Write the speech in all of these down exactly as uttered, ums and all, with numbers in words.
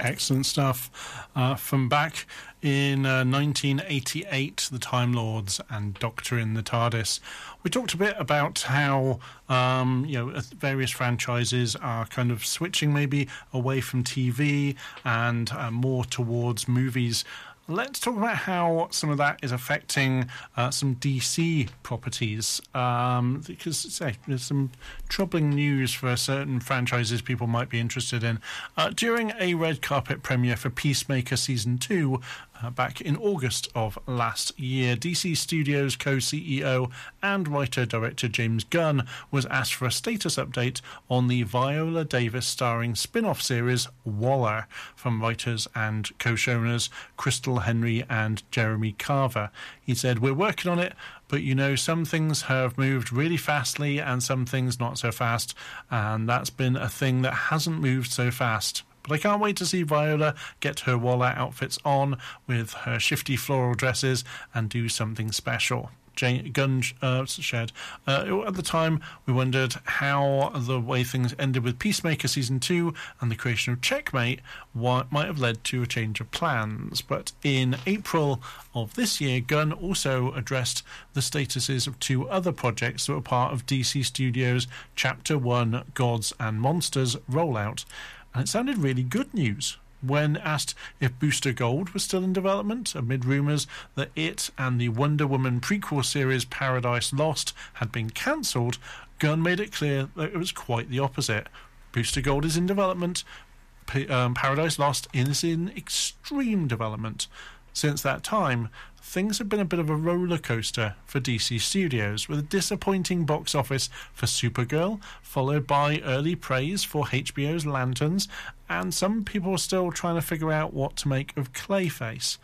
Excellent stuff uh, from back in uh, nineteen eighty-eight, The Time Lords and Doctor in the TARDIS. We talked a bit about how um, you know various franchises are kind of switching maybe away from T V and uh, more towards movies. Let's talk about how some of that is affecting uh, some D C properties, um, because say, there's some troubling news for certain franchises people might be interested in. Uh, during a red carpet premiere for Peacemaker Season two, uh, back in August of last year, D C Studios co-C E O and writer-director James Gunn was asked for a status update on the Viola Davis starring spin-off series Waller from writers and co-showrunners Crystal Henry and Jeremy Carver. He said, "We're working on it, but you know, some things have moved really fastly and some things not so fast, and that's been a thing that hasn't moved so fast. But I can't wait to see Viola get her Waller outfits on with her shifty floral dresses and do something special." Gunn uh, shared. Uh, at the time, we wondered how the way things ended with Peacemaker Season two and the creation of Checkmate what might have led to a change of plans. But in April of this year, Gunn also addressed the statuses of two other projects that were part of D C Studios' Chapter one Gods and Monsters rollout. And it sounded really good news. When asked if Booster Gold was still in development, amid rumours that it and the Wonder Woman prequel series Paradise Lost had been cancelled, Gunn made it clear that it was quite the opposite. Booster Gold is in development, P- um, Paradise Lost is in extreme development. Since that time, things have been a bit of a roller coaster for D C Studios, with a disappointing box office for Supergirl, followed by early praise for H B O's Lanterns, and some people are still trying to figure out what to make of Clayface.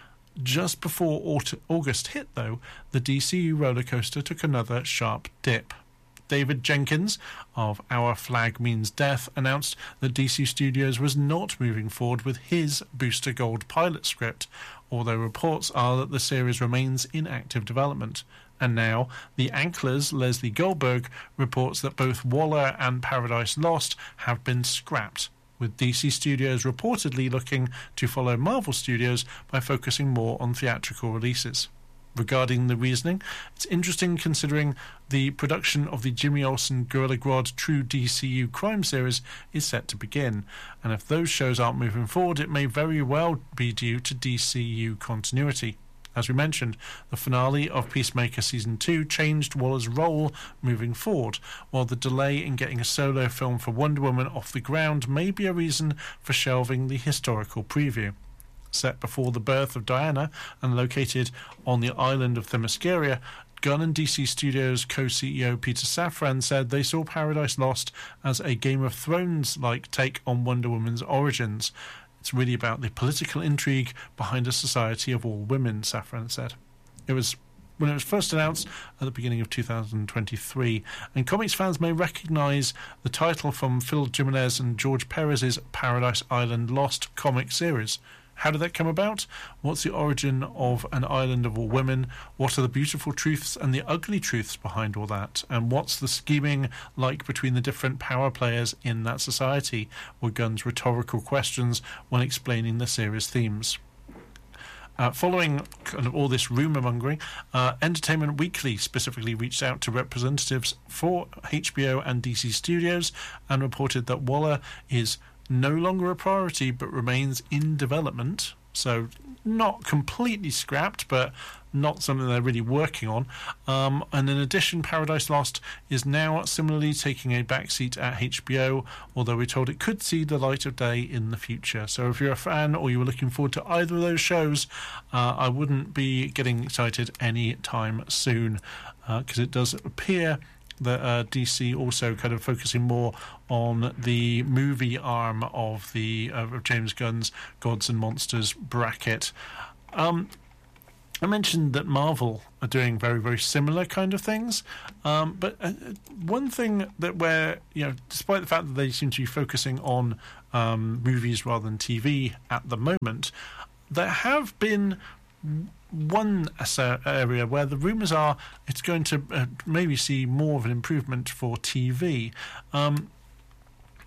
Just before aut- August hit, though, the D C U roller coaster took another sharp dip. David Jenkins of Our Flag Means Death announced that D C Studios was not moving forward with his Booster Gold pilot script, although reports are that the series remains in active development. And now, The Ankler's Leslie Goldberg reports that both Waller and Paradise Lost have been scrapped, with D C Studios reportedly looking to follow Marvel Studios by focusing more on theatrical releases. Regarding the reasoning, it's interesting considering the production of the Jimmy Olsen Gorilla Grodd True D C U crime series is set to begin, and if those shows aren't moving forward, it may very well be due to D C U continuity. As we mentioned, the finale of Peacemaker Season two changed Waller's role moving forward, while the delay in getting a solo film for Wonder Woman off the ground may be a reason for shelving the historical preview. Set before the birth of Diana and located on the island of Themyscira, Gunn and D C Studios co-C E O Peter Safran said they saw Paradise Lost as a Game of Thrones-like take on Wonder Woman's origins. It's really about the political intrigue behind a society of all women, Safran said. It was when it was first announced at the beginning of two thousand twenty-three, and comics fans may recognise the title from Phil Jimenez and George Perez's Paradise Island Lost comic series. How did that come about? What's the origin of an island of all women? What are the beautiful truths and the ugly truths behind all that? And what's the scheming like between the different power players in that society? Were Gunn's rhetorical questions when explaining the series themes. Uh, following kind of all this rumour-mongering, uh, Entertainment Weekly specifically reached out to representatives for H B O and D C Studios and reported that Waller is no longer a priority but remains in development, so not completely scrapped but not something they're really working on. Um, and in addition, Paradise Lost is now similarly taking a backseat at H B O, although we're told it could see the light of day in the future. So if you're a fan or you were looking forward to either of those shows, uh, I wouldn't be getting excited any time soon, because uh, it does appear that uh, D C also kind of focusing more on the movie arm of the uh, of James Gunn's Gods and Monsters bracket. Um, I mentioned that Marvel are doing very, very similar kind of things, um, but uh, one thing that where, you know, despite the fact that they seem to be focusing on um, movies rather than T V at the moment, there have been one area where the rumours are it's going to uh, maybe see more of an improvement for T V. Um,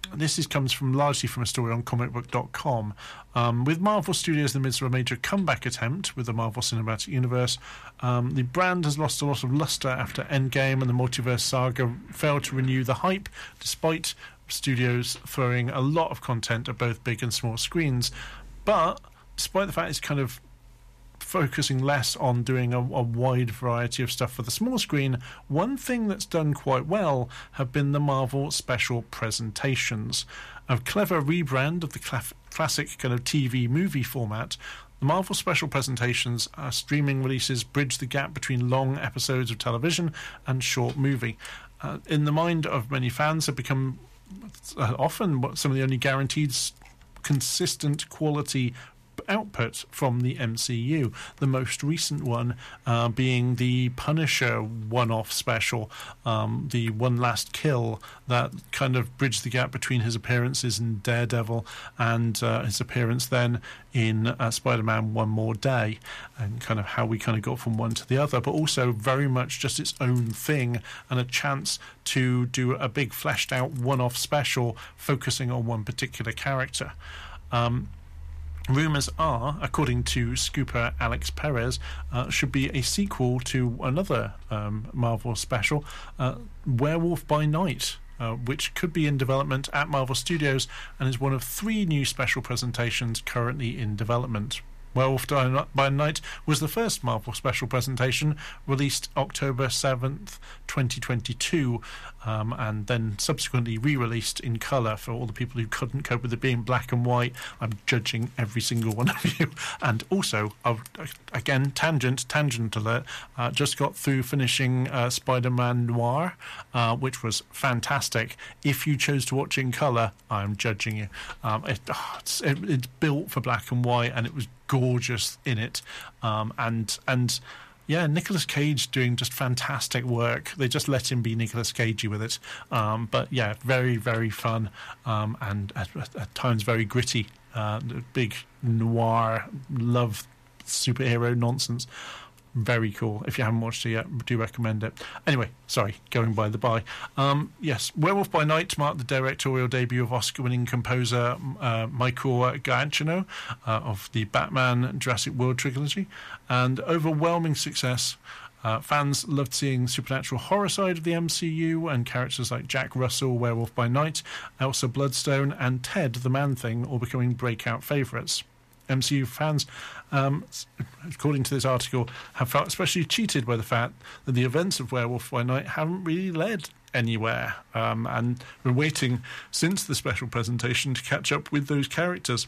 this is, comes from largely from a story on comic book dot com. Um, with Marvel Studios in the midst of a major comeback attempt with the Marvel Cinematic Universe, um, the brand has lost a lot of luster after Endgame and the multiverse saga failed to renew the hype, despite studios throwing a lot of content at both big and small screens. But despite the fact it's kind of focusing less on doing a, a wide variety of stuff for the small screen, one thing that's done quite well have been the Marvel special presentations. A clever rebrand of the cl- classic kind of T V movie format, the Marvel special presentations are streaming releases bridge the gap between long episodes of television and short movie. Uh, in the mind of many fans, have become uh, often some of the only guaranteed consistent quality output from the M C U. The most recent one uh, being the Punisher one-off special, um, the One Last Kill, that kind of bridged the gap between his appearances in Daredevil and uh, his appearance then in uh, Spider-Man One More Day, and kind of how we kind of got from one to the other, but also very much just its own thing and a chance to do a big fleshed out one-off special focusing on one particular character. Um, Rumours are, according to scooper Alex Perez, uh, should be a sequel to another um, Marvel special, uh, Werewolf by Night, uh, which could be in development at Marvel Studios and is one of three new special presentations currently in development. Werewolf by Night was the first Marvel special presentation, released October seventh, twenty twenty-two, um, and then subsequently re-released in colour for all the people who couldn't cope with it being black and white. I'm judging every single one of you. And also, I've, again, tangent, tangent alert, uh, just got through finishing uh, Spider-Man Noir, uh, which was fantastic. If you chose to watch in colour, I'm judging you. Um, it, oh, it's, it, it's built for black and white, and it was gorgeous in it, um, and and yeah, Nicolas Cage doing just fantastic work. They just let him be Nicolas Cagey with it, um, but yeah, very very fun, um, and at, at times very gritty. Uh, big noir love superhero nonsense. Very cool. If you haven't watched it yet, do recommend it. Anyway, sorry, going by the by. Um, yes, Werewolf by Night marked the directorial debut of Oscar-winning composer uh, Michael Giacchino uh, of the Batman Jurassic World trilogy, and overwhelming success. Uh, fans loved seeing supernatural horror side of the M C U and characters like Jack Russell, Werewolf by Night, Elsa Bloodstone, and Ted the Man-Thing all becoming breakout favourites. M C U fans, um, according to this article, have felt especially cheated by the fact that the events of Werewolf by Night haven't really led anywhere, um, and been waiting since the special presentation to catch up with those characters.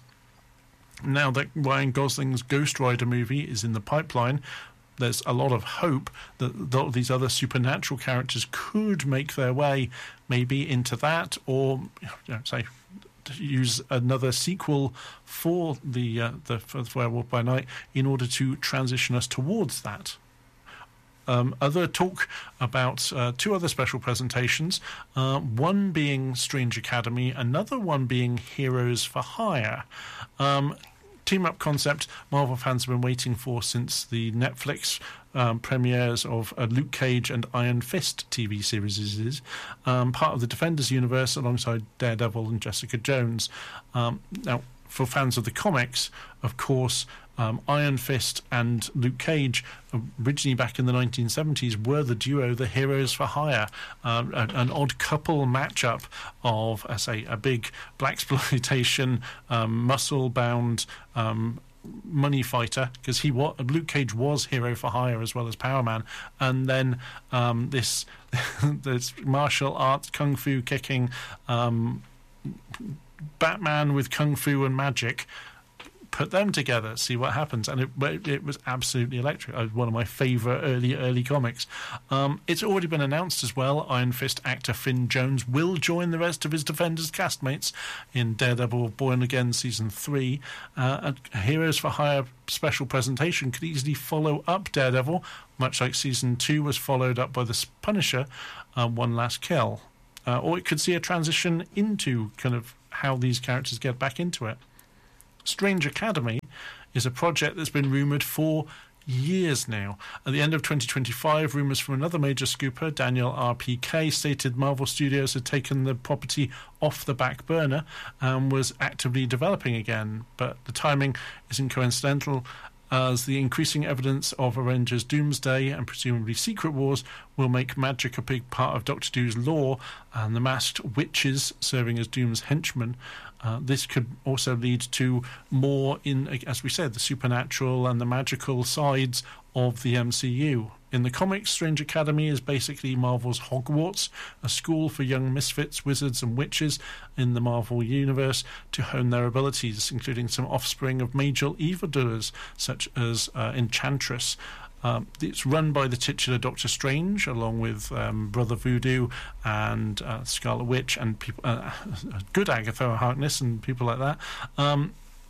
Now that Ryan Gosling's Ghost Rider movie is in the pipeline, there's a lot of hope that a lot of these other supernatural characters could make their way maybe into that, or you know, say use another sequel for the uh, the for Werewolf by Night in order to transition us towards that. Um, other talk about uh, two other special presentations, uh, one being Strange Academy, another one being Heroes for Hire. Um, team-up concept Marvel fans have been waiting for since the Netflix um, premieres of uh, Luke Cage and Iron Fist T V series, is um, part of the Defenders universe alongside Daredevil and Jessica Jones. Um, now, for fans of the comics, of course, um, Iron Fist and Luke Cage, originally back in the nineteen seventies, were the duo, the Heroes for Hire, um, an, an odd couple matchup of, I say, a big blaxploitation, um, muscle-bound um, money fighter, because he wa- Luke Cage was Hero for Hire as well as Power Man, and then um, this this martial arts kung fu kicking um, Batman with kung fu and magic. Put them together, see what happens, and it, it was absolutely electric. It was one of my favourite early early comics. Um, it's already been announced as well. Iron Fist actor Finn Jones will join the rest of his Defenders castmates in Daredevil Born Again season three. Uh, a Heroes for Hire special presentation could easily follow up Daredevil, much like season two was followed up by the Punisher, uh, One Last Kill, uh, or it could see a transition into kind of how these characters get back into it. Strange Academy is a project that's been rumoured for years now. At the end of twenty twenty-five, rumours from another major scooper, Daniel R P K, stated Marvel Studios had taken the property off the back burner and was actively developing again. But the timing isn't coincidental, as the increasing evidence of Avengers Doomsday and presumably Secret Wars will make magic a big part of Doctor Doom's lore, and the masked witches serving as Doom's henchmen. Uh, this could also lead to more in, as we said, the supernatural and the magical sides of the M C U. In the comics, Strange Academy is basically Marvel's Hogwarts, a school for young misfits, wizards and witches in the Marvel universe to hone their abilities, including some offspring of major evildoers such as uh, Enchantress. Um, it's run by the titular Doctor Strange, along with um, Brother Voodoo and uh, Scarlet Witch and people, uh, good Agatha Harkness and people like that. Um,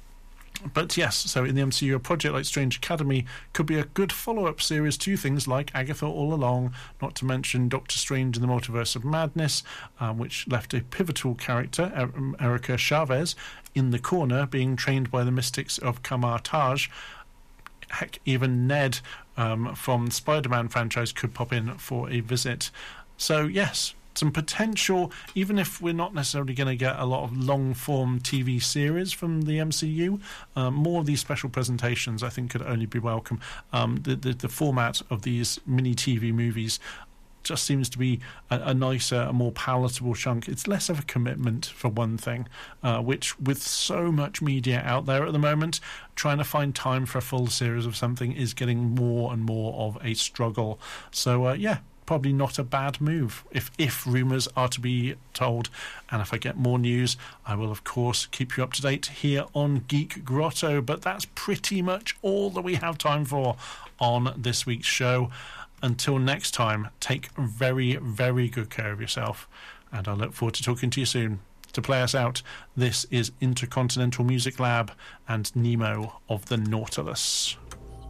But yes, so in the M C U, a project like Strange Academy could be a good follow-up series to things like Agatha All Along, not to mention Doctor Strange in the Multiverse of Madness, um, which left a pivotal character, er- Erica Chavez, in the corner, being trained by the mystics of Kamar Taj. Heck, even Ned um, from the Spider-Man franchise could pop in for a visit. So yes, some potential, even if we're not necessarily going to get a lot of long-form T V series from the M C U, um, more of these special presentations I think could only be welcome. Um, the, the, the format of these mini T V movies just seems to be a, a nicer, a more palatable chunk. It's less of a commitment, for one thing, uh, which with so much media out there at the moment, trying to find time for a full series of something is getting more and more of a struggle. So, uh, yeah, probably not a bad move, if if rumours are to be told. And if I get more news, I will, of course, keep you up to date here on Geek Grotto. But that's pretty much all that we have time for on this week's show. Until next time, take very, very good care of yourself, and I look forward to talking to you soon. To play us out, this is Intercontinental Music Lab and Nemo of the Nautilus.